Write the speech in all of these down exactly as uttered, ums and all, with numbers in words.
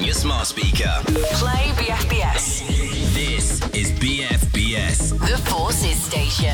your smart speaker. Play B F B S. This is B F B S. The Forces Station.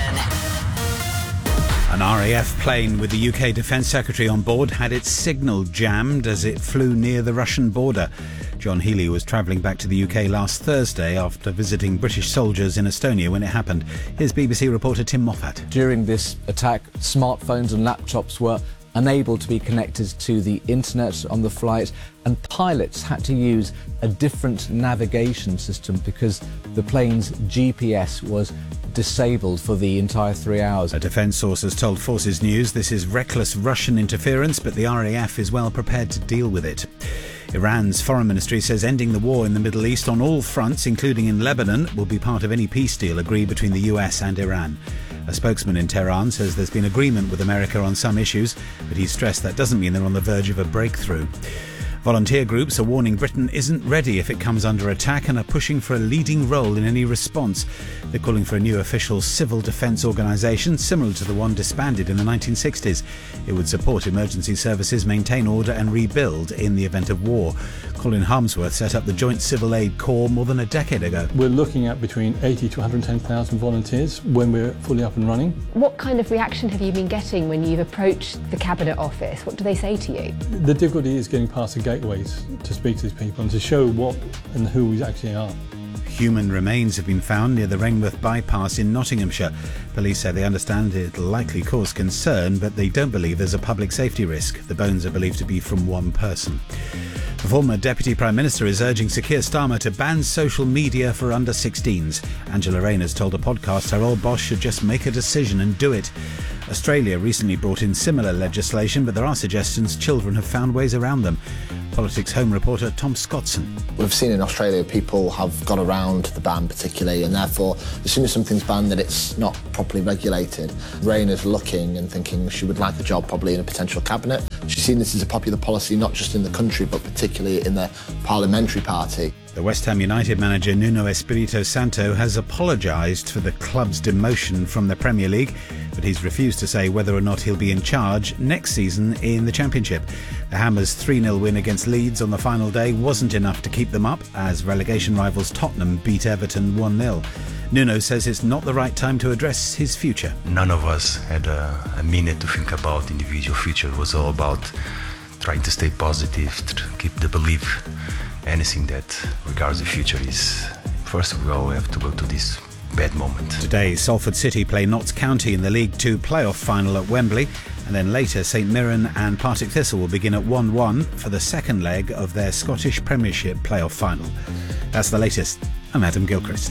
An R A F plane with the U K Defence Secretary on board had its signal jammed as it flew near the Russian border. John Healey was travelling back to the U K last Thursday after visiting British soldiers in Estonia when it happened. Here's B B C reporter Tim Moffat. During this attack, smartphones and laptops were unable to be connected to the internet on the flight, and pilots had to use a different navigation system because the plane's G P S was disabled for the entire three hours. A defence source has told Forces News this is reckless Russian interference, but the R A F is well prepared to deal with it. Iran's foreign ministry says ending the war in the Middle East on all fronts, including in Lebanon, will be part of any peace deal agreed between the U S and Iran. A spokesman in Tehran says there's been agreement with America on some issues, but he stressed that doesn't mean they're on the verge of a breakthrough. Volunteer groups are warning Britain isn't ready if it comes under attack and are pushing for a leading role in any response. They're calling for a new official civil defence organisation similar to the one disbanded in the nineteen sixties. It would support emergency services, maintain order and rebuild in the event of war. Colin Harmsworth set up the Joint Civil Aid Corps more than a decade ago. We're looking at between eighty to one hundred ten thousand volunteers when we're fully up and running. What kind of reaction have you been getting when you've approached the Cabinet Office? What do they say to you? The difficulty is getting past the gateways to speak to these people and to show what and who we actually are. Human remains have been found near the Rainworth bypass in Nottinghamshire. Police say they understand it'll likely cause concern, but they don't believe there's a public safety risk. The bones are believed to be from one person. The former Deputy Prime Minister is urging Sir Keir Starmer to ban social media for under sixteens. Angela Rayner has told a podcast her old boss should just make a decision and do it. Australia recently brought in similar legislation, but there are suggestions children have found ways around them. Politics Home reporter Tom Scottson. We've seen in Australia people have gone around the ban particularly, and therefore as soon as something's banned that it's not properly regulated. Rayner's looking and thinking she would like a job probably in a potential cabinet. She's seen this as a popular policy not just in the country but particularly in the parliamentary party. The West Ham United manager Nuno Espirito Santo has apologised for the club's demotion from the Premier League, but he's refused to say whether or not he'll be in charge next season in the Championship. The Hammers' three nil win against Leeds on the final day wasn't enough to keep them up, as relegation rivals Tottenham beat Everton one nil. Nuno says it's not the right time to address his future. None of us had a, a minute to think about individual future. It was all about trying to stay positive, to keep the belief. Anything that regards the future is, first we all have to go to this bad moment. Today, Salford City play Notts County in the League Two playoff final at Wembley, and then later St Mirren and Partick Thistle will begin at one one for the second leg of their Scottish Premiership playoff final. That's the latest. I'm Adam Gilchrist.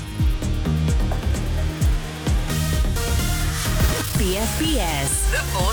B F B S. The Forces